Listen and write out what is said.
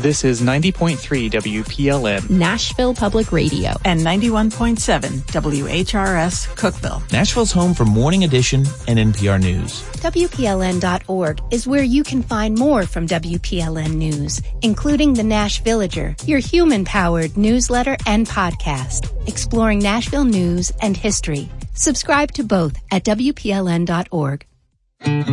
This is 90.3 WPLN, Nashville Public Radio, and 91.7 WHRS, Cookeville. Nashville's home for Morning Edition and NPR News. WPLN.org is where you can find more from WPLN News, including the Nash Villager, your human-powered newsletter and podcast, exploring Nashville news and history. Subscribe to both at WPLN.org.